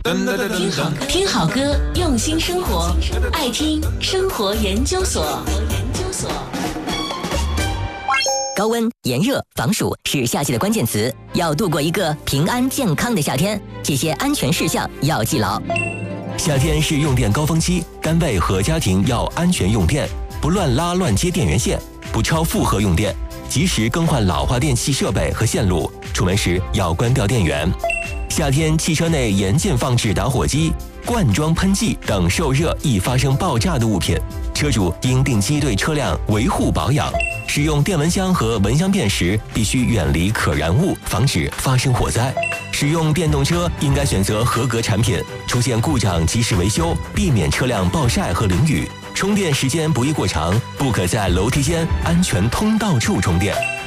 听好歌，用心生活，爱听生活研究所。 高温、炎热、防暑是夏季的关键词，要度过一个平安健康的夏天，这些安全事项要记牢。 夏天是用电高峰期，单位和家庭要安全用电，不乱拉乱接电源线，不超负荷用电，及时更换老化电器设备和线路，出门时要关掉电源。夏天汽车内严禁放置打火机、罐装喷剂等受热易发生爆炸的物品，车主应定期对车辆维护保养。使用电蚊香和蚊香片时，必须远离可燃物，防止发生火灾。使用电动车应该选择合格产品，出现故障及时维修，避免车辆暴晒和淋雨。充电时间不宜过长，不可在楼梯间安全通道处充电。